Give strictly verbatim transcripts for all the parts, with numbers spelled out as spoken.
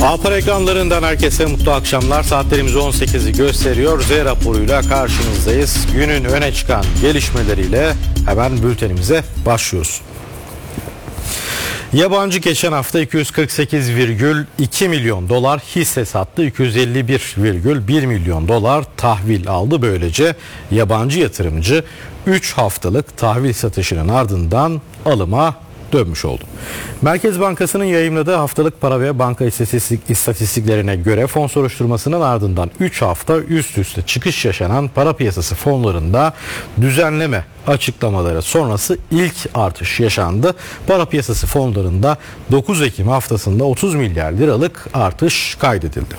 Alpar ekranlarından herkese mutlu akşamlar. Saatlerimiz on sekizi gösteriyor. Z raporuyla karşınızdayız. Günün öne çıkan gelişmeleriyle hemen bültenimize başlıyoruz. Yabancı geçen hafta iki yüz kırk sekiz virgül iki milyon dolar hisse sattı. iki yüz elli bir virgül bir milyon dolar tahvil aldı. Böylece yabancı yatırımcı üç haftalık tahvil satışının ardından alıma dönmüş oldu. Merkez Bankası'nın yayımladığı haftalık para ve banka istatistik, istatistiklerine göre fon soruşturmasının ardından üç hafta üst üste çıkış yaşanan para piyasası fonlarında düzenleme açıklamaları sonrası ilk artış yaşandı. Para piyasası fonlarında dokuz Ekim haftasında otuz milyar liralık artış kaydedildi.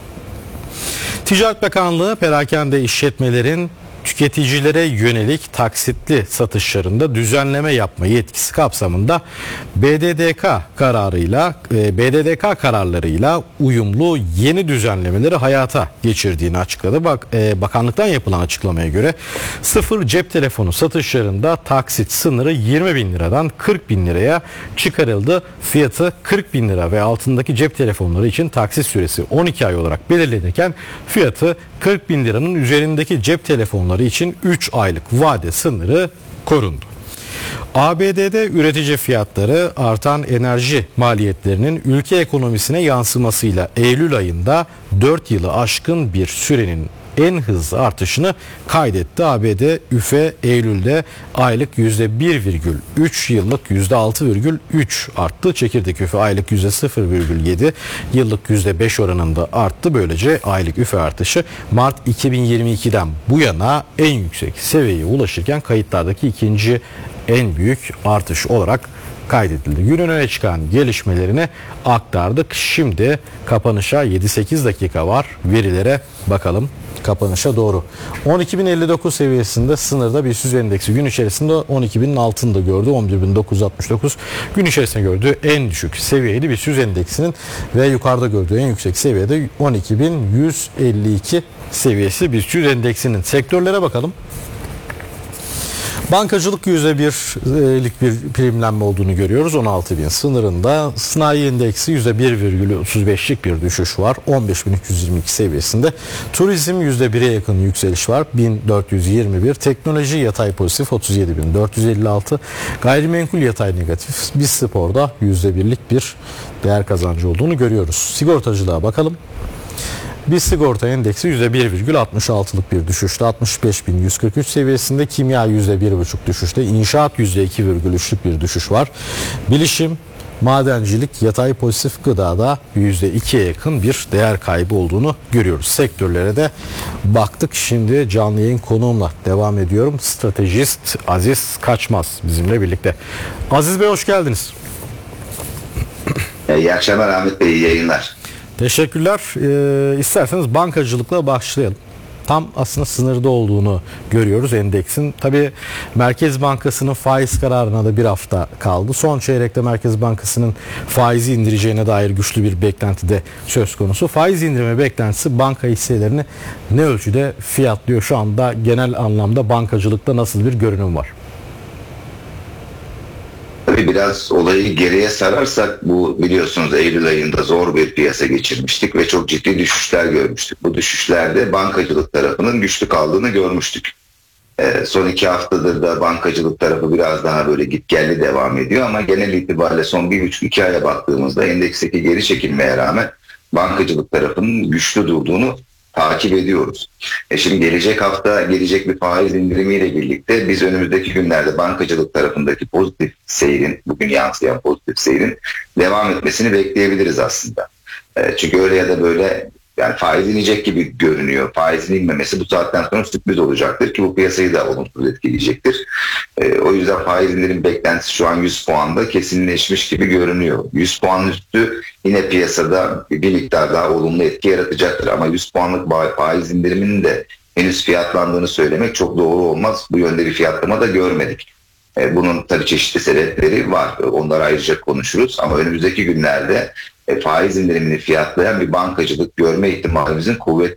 Ticaret Bakanlığı perakende işletmelerin tüketicilere yönelik taksitli satışlarında düzenleme yapma yetkisi kapsamında B D D K kararıyla B D D K kararlarıyla uyumlu yeni düzenlemeleri hayata geçirdiğini açıkladı. Bak, bakanlıktan yapılan açıklamaya göre sıfır cep telefonu satışlarında taksit sınırı yirmi bin liradan kırk bin liraya çıkarıldı. Fiyatı kırk bin lira ve altındaki cep telefonları için taksit süresi on iki ay olarak belirlenirken fiyatı kırk bin liranın üzerindeki cep telefonları için üç aylık vade sınırı korundu. A B D'de üretici fiyatları artan enerji maliyetlerinin ülke ekonomisine yansımasıyla Eylül ayında dört yılı aşkın bir sürenin en hızlı artışını kaydetti. A B D üfe Eylül'de aylık yüzde bir virgül üç, yıllık yüzde altı virgül üç arttı. Çekirdek üfe aylık yüzde sıfır virgül yedi, yıllık yüzde beş oranında arttı. Böylece aylık üfe artışı Mart iki bin yirmi ikiden bu yana en yüksek seviyeye ulaşırken kayıtlardaki ikinci en büyük artış olarak kaydedildi. Günün öne çıkan gelişmelerini aktardık. Şimdi kapanışa yedi sekiz dakika var. Verilere bakalım. Kapanışa doğru. on iki bin elli dokuz seviyesinde sınırda BIST yüz endeksi gün içerisinde on iki binin altında gördü. on bir bin dokuz yüz altmış dokuz gün içerisinde gördüğü en düşük seviyeydi. BIST yüz endeksinin ve yukarıda gördüğü en yüksek seviyede on iki bin yüz elli iki seviyesi BIST yüz endeksinin. Sektörlere bakalım. Bankacılık yüzde birlik bir primlenme olduğunu görüyoruz. on altı bin sınırında. Sanayi endeksi yüzde bir virgül otuz beşlik bir düşüş var. on beş bin üç yüz yirmi iki seviyesinde. Turizm yüzde bire yakın yükseliş var. bin dört yüz yirmi bir. Teknoloji yatay pozitif otuz yedi bin dört yüz elli altı. Gayrimenkul yatay negatif. Biz sporda yüzde birlik bir değer kazancı olduğunu görüyoruz. Sigortacılığa bakalım. BIST sigorta endeksi yüzde bir virgül altmış altılık bir düşüşte altmış beş bin yüz kırk üç seviyesinde. Kimya yüzde bir buçuk düşüşte. İnşaat yüzde iki virgül üçlük bir düşüş var. Bilişim, madencilik, yatay pozitif, gıdada yüzde ikiye yakın bir değer kaybı olduğunu görüyoruz. Sektörlere de baktık. Şimdi canlı yayın konuğumla devam ediyorum. Stratejist Aziz Kaçmaz bizimle birlikte. Aziz Bey hoş geldiniz. İyi akşamlar Ahmet Bey, iyi yayınlar. Teşekkürler. Ee, isterseniz bankacılıkla başlayalım. Tam aslında sınırda olduğunu görüyoruz endeksin. Tabii Merkez Bankası'nın faiz kararına da bir hafta kaldı. Son çeyrekte Merkez Bankası'nın faizi indireceğine dair güçlü bir beklenti de söz konusu. Faiz indirme beklentisi banka hisselerini ne ölçüde fiyatlıyor? Şu anda genel anlamda bankacılıkta nasıl bir görünüm var? Tabii biraz olayı geriye sararsak, bu biliyorsunuz Eylül ayında zor bir piyasa geçirmiştik ve çok ciddi düşüşler görmüştük. Bu düşüşlerde bankacılık tarafının güçlü kaldığını görmüştük. Ee, son iki haftadır da bankacılık tarafı biraz daha böyle gitgelli devam ediyor ama genel itibariyle son bir buçuk iki aya baktığımızda endeksteki geri çekilmeye rağmen bankacılık tarafının güçlü durduğunu takip ediyoruz. E şimdi gelecek hafta gelecek bir faiz indirimiyle birlikte biz önümüzdeki günlerde bankacılık tarafındaki pozitif seyrin, bugün yansıyan pozitif seyrin devam etmesini bekleyebiliriz aslında. E çünkü öyle ya da böyle yani faiz inecek gibi görünüyor. Faizin inmemesi bu saatten sonra sürpriz olacaktır ki bu piyasayı da olumsuz etkileyecektir. E, o yüzden faiz indirim beklentisi şu an yüz puanda kesinleşmiş gibi görünüyor. yüz puan üstü yine piyasada bir miktar daha olumlu etki yaratacaktır. Ama yüz puanlık faiz indiriminin de henüz fiyatlandığını söylemek çok doğru olmaz. Bu yönde bir fiyatlama da görmedik. E, bunun tabii çeşitli sebepleri var. Onları ayrıca konuşuruz. Ama önümüzdeki günlerde e, faiz indirimini fiyatlayan bir bankacılık görme ihtimalimizin kuvvetli